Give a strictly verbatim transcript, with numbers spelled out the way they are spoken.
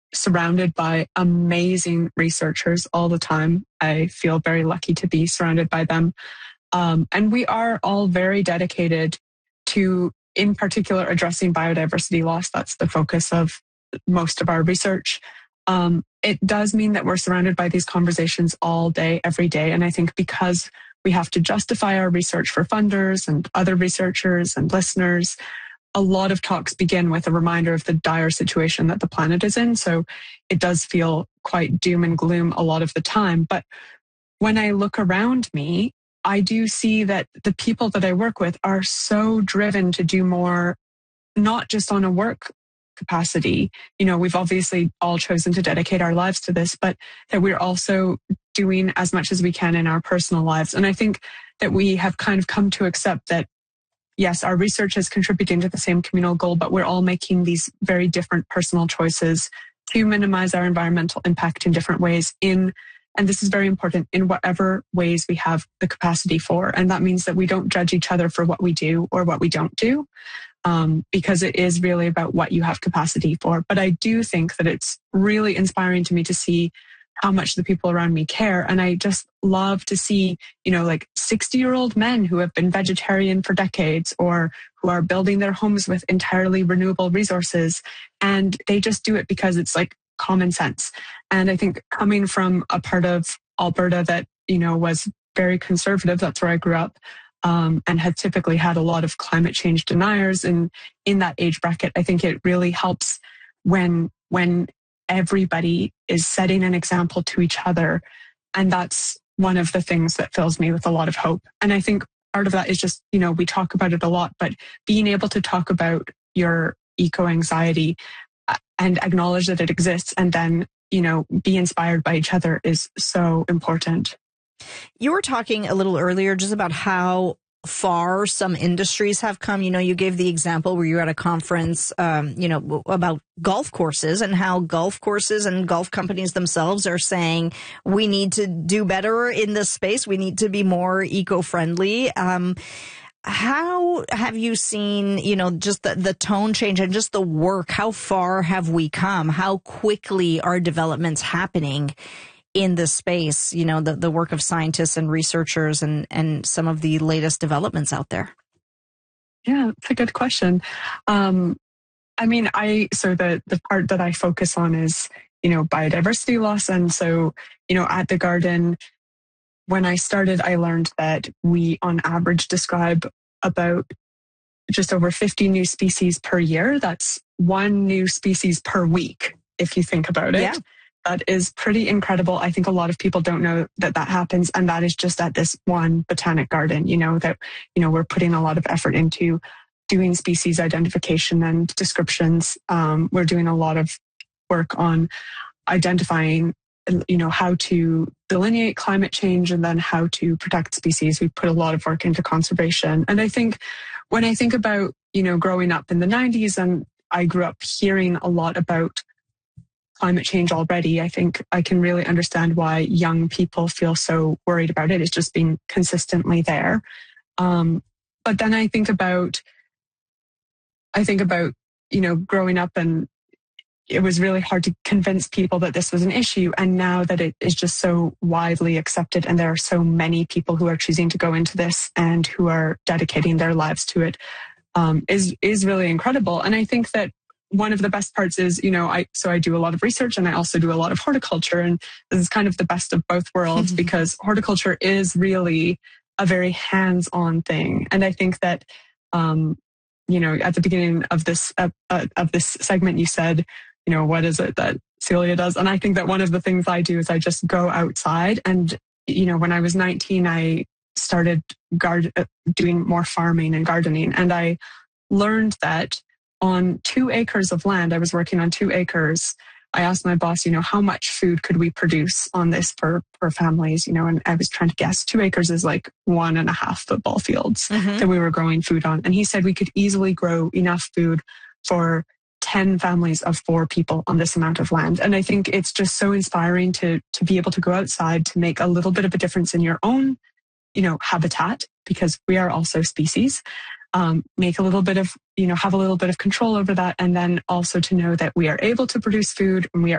surrounded by amazing researchers all the time. I feel very lucky to be surrounded by them. Um, and we are all very dedicated to, in particular, addressing biodiversity loss. That's the focus of most of our research. Um, it does mean that we're surrounded by these conversations all day, every day. And I think because we have to justify our research for funders and other researchers and listeners, a lot of talks begin with a reminder of the dire situation that the planet is in. So it does feel quite doom and gloom a lot of the time. But when I look around me, I do see that the people that I work with are so driven to do more, not just on a work capacity. You know, we've obviously all chosen to dedicate our lives to this, but that we're also doing as much as we can in our personal lives. And I think that we have kind of come to accept that, yes, our research is contributing to the same communal goal, but we're all making these very different personal choices to minimize our environmental impact in different ways in, and this is very important, in whatever ways we have the capacity for. And that means that we don't judge each other for what we do or what we don't do, um, because it is really about what you have capacity for. But I do think that it's really inspiring to me to see how much the people around me care. And I just love to see, you know, like sixty year old men who have been vegetarian for decades or who are building their homes with entirely renewable resources. And they just do it because it's like common sense. And I think coming from a part of Alberta that, you know, was very conservative, that's where I grew up, um, and had typically had a lot of climate change deniers. And in that age bracket, I think it really helps when, when everybody is setting an example to each other. And that's one of the things that fills me with a lot of hope. And I think part of that is just, you know, we talk about it a lot, but being able to talk about your eco-anxiety and acknowledge that it exists and then, you know, be inspired by each other is so important. You were talking a little earlier just about how far some industries have come. You know, you gave the example where you were at a conference, um, you know, about golf courses and how golf courses and golf companies themselves are saying we need to do better in this space. We need to be more eco-friendly. Um, how have you seen, you know, just the, the tone change and just the work? How far have we come? How quickly are developments happening in this space, you know, the, the work of scientists and researchers and, and some of the latest developments out there? Yeah, it's a good question. Um, I mean, I, so the, the part that I focus on is, you know, biodiversity loss. And so, you know, at the Garden, when I started, I learned that we on average describe about just over fifty new species per year. That's one new species per week, if you think about it. Yeah. That is pretty incredible. I think a lot of people don't know that that happens. And that is just at this one botanic garden, you know, that, you know, we're putting a lot of effort into doing species identification and descriptions. Um, we're doing a lot of work on identifying, you know, how to delineate climate change and then how to protect species. We put a lot of work into conservation. And I think when I think about, you know, growing up in the nineties, and I grew up hearing a lot about climate change already, I think I can really understand why young people feel so worried about it. It's just being consistently there. Um, but then I think about, I think about, you know, growing up, and it was really hard to convince people that this was an issue. And now that it is just so widely accepted and there are so many people who are choosing to go into this and who are dedicating their lives to it, um, is, is really incredible. And I think that one of the best parts is, you know, I, so I do a lot of research and I also do a lot of horticulture, and this is kind of the best of both worlds because horticulture is really a very hands-on thing. And I think that, um, you know, at the beginning of this, uh, uh, of this segment, you said, you know, what is it that Celia does? And I think that one of the things I do is I just go outside. And, you know, when I was nineteen, I started gard- doing more farming and gardening. And I learned that on two acres of land, I was working on two acres. I asked my boss, you know, how much food could we produce on this for, for families, you know, and I was trying to guess two acres is like one and a half football fields mm-hmm. that we were growing food on. And he said we could easily grow enough food for ten families of four people on this amount of land. And I think it's just so inspiring to, to be able to go outside to make a little bit of a difference in your own, you know, habitat, because we are also species. Um, make a little bit of, you know, have a little bit of control over that. And then also to know that we are able to produce food and we are